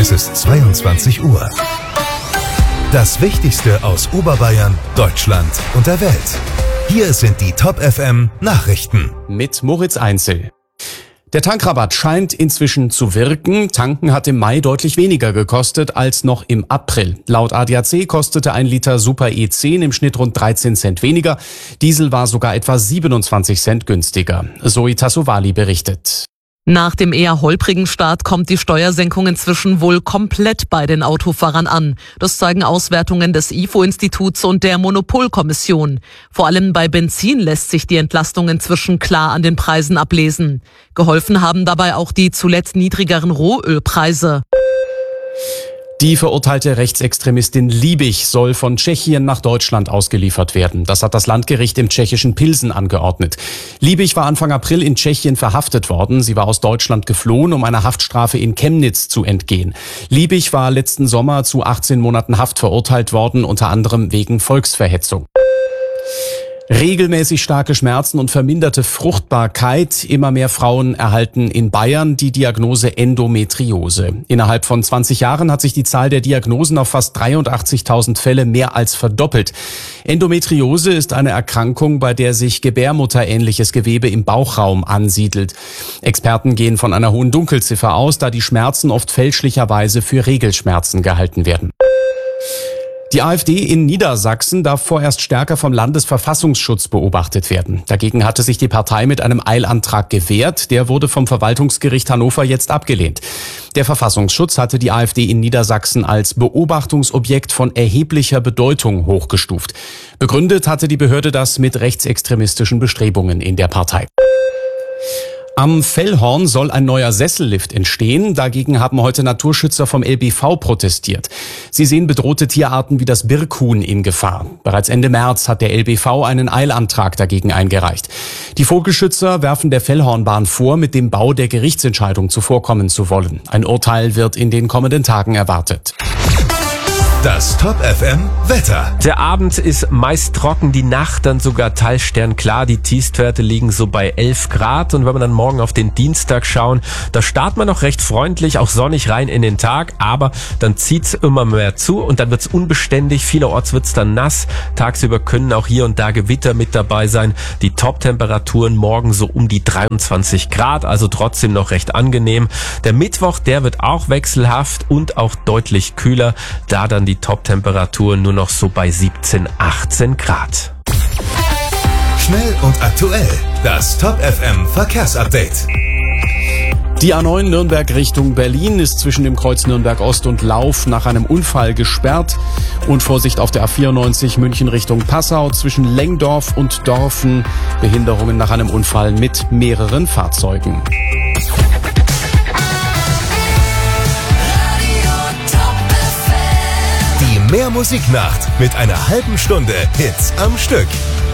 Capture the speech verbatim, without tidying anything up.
Es ist zweiundzwanzig Uhr. Das Wichtigste aus Oberbayern, Deutschland und der Welt. Hier sind die Top F M Nachrichten. Mit Moritz Einzel. Der Tankrabatt scheint inzwischen zu wirken. Tanken hat im Mai deutlich weniger gekostet als noch im April. Laut A D A C kostete ein Liter Super E zehn im Schnitt rund dreizehn Cent weniger. Diesel war sogar etwa siebenundzwanzig Cent günstiger. Zoe Tassovali berichtet. Nach dem eher holprigen Start kommt die Steuersenkung inzwischen wohl komplett bei den Autofahrern an. Das zeigen Auswertungen des I F O-Instituts und der Monopolkommission. Vor allem bei Benzin lässt sich die Entlastung inzwischen klar an den Preisen ablesen. Geholfen haben dabei auch die zuletzt niedrigeren Rohölpreise. Die verurteilte Rechtsextremistin Liebig soll von Tschechien nach Deutschland ausgeliefert werden. Das hat das Landgericht im tschechischen Pilsen angeordnet. Liebig war Anfang April in Tschechien verhaftet worden. Sie war aus Deutschland geflohen, um einer Haftstrafe in Chemnitz zu entgehen. Liebig war letzten Sommer zu achtzehn Monaten Haft verurteilt worden, unter anderem wegen Volksverhetzung. Regelmäßig starke Schmerzen und verminderte Fruchtbarkeit. Immer mehr Frauen erhalten in Bayern die Diagnose Endometriose. Innerhalb von zwanzig Jahren hat sich die Zahl der Diagnosen auf fast dreiundachtzigtausend Fälle mehr als verdoppelt. Endometriose ist eine Erkrankung, bei der sich gebärmutterähnliches Gewebe im Bauchraum ansiedelt. Experten gehen von einer hohen Dunkelziffer aus, da die Schmerzen oft fälschlicherweise für Regelschmerzen gehalten werden. Die AfD in Niedersachsen darf vorerst stärker vom Landesverfassungsschutz beobachtet werden. Dagegen hatte sich die Partei mit einem Eilantrag gewehrt. Der wurde vom Verwaltungsgericht Hannover jetzt abgelehnt. Der Verfassungsschutz hatte die AfD in Niedersachsen als Beobachtungsobjekt von erheblicher Bedeutung hochgestuft. Begründet hatte die Behörde das mit rechtsextremistischen Bestrebungen in der Partei. Am Fellhorn soll ein neuer Sessellift entstehen. Dagegen haben heute Naturschützer vom L B V protestiert. Sie sehen bedrohte Tierarten wie das Birkhuhn in Gefahr. Bereits Ende März hat der L B V einen Eilantrag dagegen eingereicht. Die Vogelschützer werfen der Fellhornbahn vor, mit dem Bau der Gerichtsentscheidung zuvorkommen zu wollen. Ein Urteil wird in den kommenden Tagen erwartet. Das Top F M Wetter. Der Abend ist meist trocken, die Nacht dann sogar teilsternklar. Die Tiefstwerte liegen so bei elf Grad. Und wenn wir dann morgen auf den Dienstag schauen, da starten wir noch recht freundlich, auch sonnig rein in den Tag. Aber dann zieht's immer mehr zu und dann wird's unbeständig. Vielerorts wird's dann nass. Tagsüber können auch hier und da Gewitter mit dabei sein. Die Top-Temperaturen morgen so um die dreiundzwanzig Grad, also trotzdem noch recht angenehm. Der Mittwoch, der wird auch wechselhaft und auch deutlich kühler, da dann die Top-Temperaturen nur noch so bei siebzehn, achtzehn Grad. Schnell und aktuell. Das Top F M Verkehrsupdate. Die A neun Nürnberg Richtung Berlin ist zwischen dem Kreuz Nürnberg Ost und Lauf nach einem Unfall gesperrt. Und Vorsicht auf der A vierundneunzig München Richtung Passau zwischen Lengdorf und Dorfen. Behinderungen nach einem Unfall mit mehreren Fahrzeugen. Die Mehr Musiknacht mit einer halben Stunde Hits am Stück.